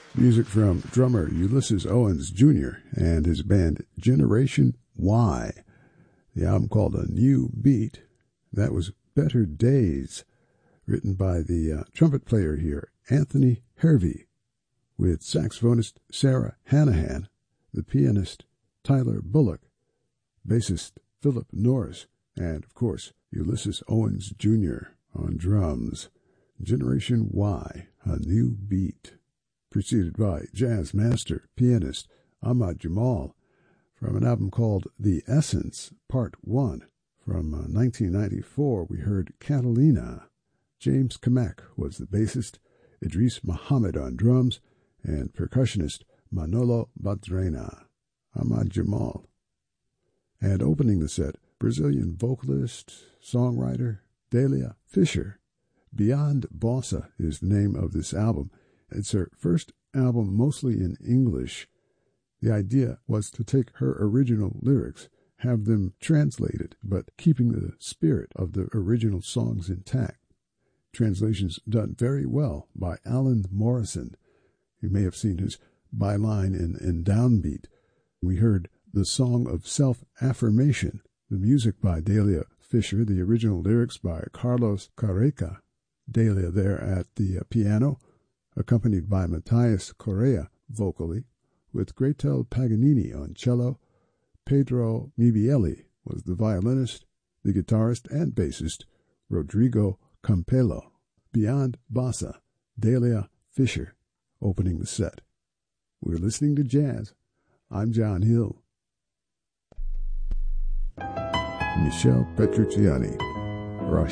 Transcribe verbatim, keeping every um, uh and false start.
Music from drummer Ulysses Owens Junior and his band Generation Y. The album called A New Beat. That was Better Days, written by the uh, trumpet player here, Anthony Hervey, with saxophonist Sarah Hanahan, the pianist Tyler Bullock, bassist Philip Norris, and, of course, Ulysses Owens Junior on drums. Generation Y, A New Beat, preceded by jazz master, pianist Ahmad Jamal, from an album called The Essence, Part one. From uh, nineteen ninety-four, we heard Catalina. James Kamak was the bassist, Idris Muhammad on drums, and percussionist Manolo Badrena. Ahmad Jamal. And opening the set, Brazilian vocalist, songwriter, Delia Fischer. Beyond Bossa is the name of this album. It's her first album mostly in English. The idea was to take her original lyrics, have them translated, but keeping the spirit of the original songs intact. Translations done very well by Alan Morrison. You may have seen his byline in, in Downbeat. We heard The Song of Self-Affirmation, the music by Delia Fischer, the original lyrics by Carlos Carreca. Delia there at the uh, piano, accompanied by Matthias Correa vocally, with Gretel Paganini on cello. Pedro Mibielli was the violinist, the guitarist and bassist, Rodrigo Campello. Beyond Bossa, Delia Fischer opening the set. We're listening to jazz. I'm John Hill. Michel Petrucciani.